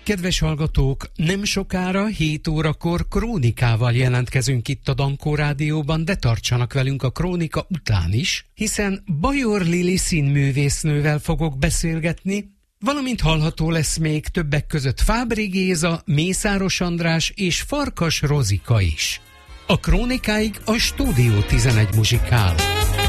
Kedves hallgatók, nem sokára 7 órakor krónikával jelentkezünk itt a Dankó Rádióban, de tartsanak velünk a krónika után is, hiszen Bajor Lili színművésznővel fogok beszélgetni, valamint hallható lesz még többek között Fábry Géza, Mészáros András és Farkas Rozika is. A krónikáig a Stúdió 11 muzsikál.